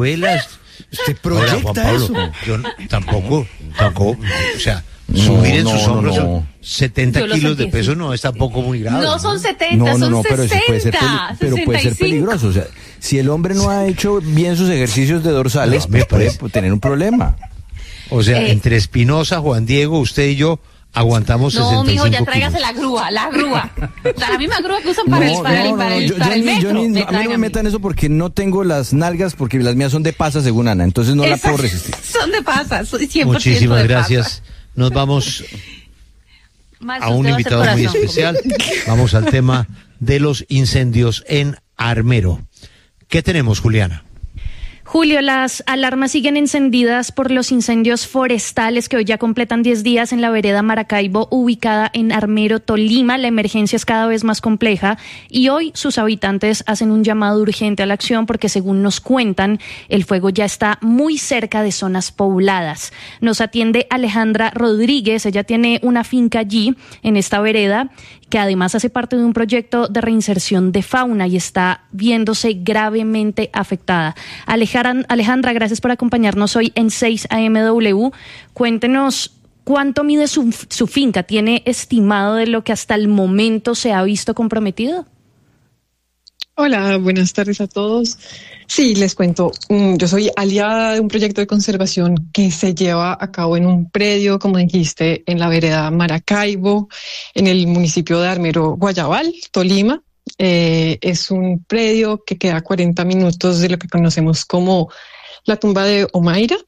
novelas. Usted Ahora, proyecta Juan Pablo, eso. yo tampoco, o sea, subir en sus hombros no. 70 Yo lo kilos de sentí peso así. no es tampoco muy grave. No son 70, son pero eso 60, puede ser pero puede ser 65. peligroso. O sea, si el hombre no ha hecho bien sus ejercicios de dorsales, No, puede pues. tener un problema. O sea, entre Espinosa, Juan Diego, usted y yo aguantamos No, 65 mijo, ya kilos. tráigase la grúa. La misma grúa que usan para el metro. A mí no me metan eso porque no tengo las nalgas, porque las mías son de pasa, según Ana, entonces no la puedo resistir. Son de pasas, 100% Muchísimas de gracias. Nos vamos Más a un usted va invitado hacer muy corazón. especial. Vamos al tema de los incendios en Armero. ¿Qué tenemos, Juliana? Julio, las alarmas siguen encendidas por los incendios forestales que hoy ya completan 10 días en la vereda Maracaibo, ubicada en Armero, Tolima. La emergencia es cada vez más compleja y hoy sus habitantes hacen un llamado urgente a la acción porque, según nos cuentan, el fuego ya está muy cerca de zonas pobladas. Nos atiende Alejandra Rodríguez. Ella tiene una finca allí, en esta vereda, que además hace parte de un proyecto de reinserción de fauna y está viéndose gravemente afectada. Alejandra, gracias por acompañarnos hoy en 6 AMW. Cuéntenos cuánto mide su finca. ¿Tiene estimado de lo que hasta el momento se ha visto comprometido? Hola, buenas tardes a todos. Sí, les cuento, yo soy aliada de un proyecto de conservación que se lleva a cabo en un predio, como dijiste, en la vereda Maracaibo, en el municipio de Armero, Guayabal, Tolima. Es un predio que queda a 40 minutos de lo que conocemos como la tumba de Omaira.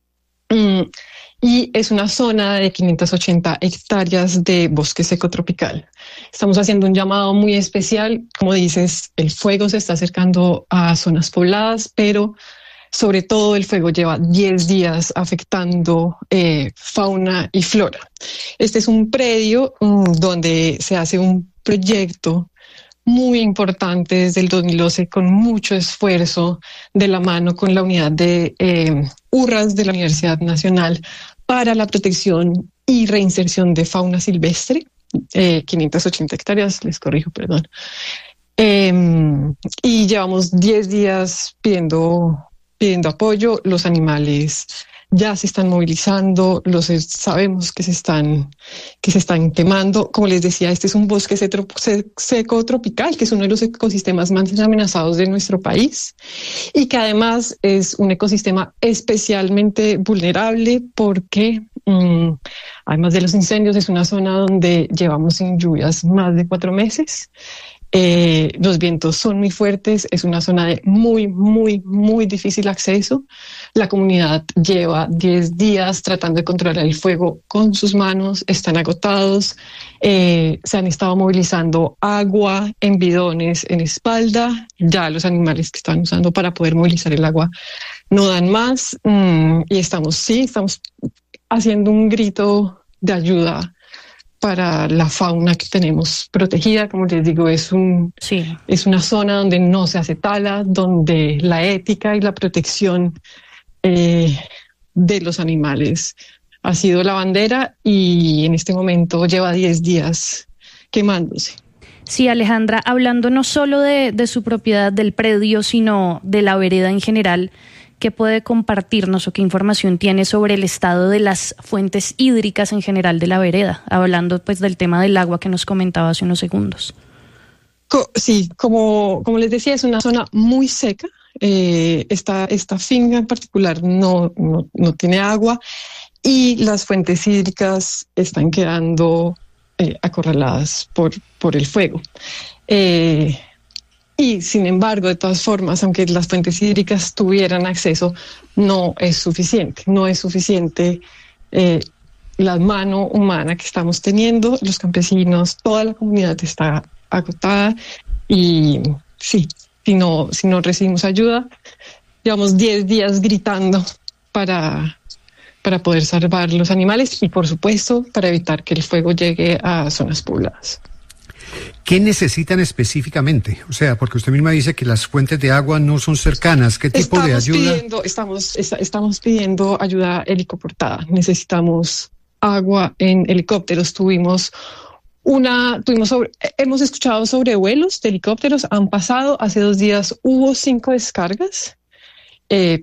Y es una zona de 580 hectáreas de bosque seco tropical. Estamos haciendo un llamado muy especial. Como dices, el fuego se está acercando a zonas pobladas, pero sobre todo el fuego lleva 10 días afectando fauna y flora. Este es un predio donde se hace un proyecto muy importante desde el 2012 con mucho esfuerzo de la mano con la unidad de URRAS de la Universidad Nacional para la protección y reinserción de fauna silvestre, 580 hectáreas, les corrijo, perdón. Y llevamos 10 días pidiendo apoyo. Los animales ya se están movilizando, sabemos que se están quemando. Como les decía, este es un bosque seco tropical, que es uno de los ecosistemas más amenazados de nuestro país y que además es un ecosistema especialmente vulnerable porque además de los incendios es una zona donde llevamos sin lluvias más de 4 meses. Los vientos son muy fuertes, es una zona de muy, muy, muy difícil acceso. La comunidad lleva 10 días tratando de controlar el fuego con sus manos, están agotados, se han estado movilizando agua en bidones en espalda, ya los animales que están usando para poder movilizar el agua no dan más, y estamos haciendo un grito de ayuda para la fauna que tenemos protegida. Como les digo, es una zona donde no se hace tala, donde la ética y la protección de los animales ha sido la bandera y en este momento lleva 10 días quemándose. Sí, Alejandra, hablando no solo de su propiedad, del predio, sino de la vereda en general, ¿qué puede compartirnos o qué información tiene sobre el estado de las fuentes hídricas en general de la vereda? Hablando pues del tema del agua que nos comentaba hace unos segundos. Sí, como les decía, es una zona muy seca. Esta finca en particular no tiene agua y las fuentes hídricas están quedando acorraladas por el fuego. Y sin embargo, de todas formas, aunque las fuentes hídricas tuvieran acceso, no es suficiente. No es suficiente la mano humana que estamos teniendo. Los campesinos, toda la comunidad está agotada y sí, si no recibimos ayuda, llevamos 10 días gritando para poder salvar los animales y, por supuesto, para evitar que el fuego llegue a zonas pobladas. ¿Qué necesitan específicamente? O sea, porque usted misma dice que las fuentes de agua no son cercanas. ¿Qué tipo de ayuda? Estamos pidiendo ayuda helicoportada. Necesitamos agua en helicópteros. Hemos escuchado sobre vuelos de helicópteros. Han pasado, hace 2 días hubo 5 descargas.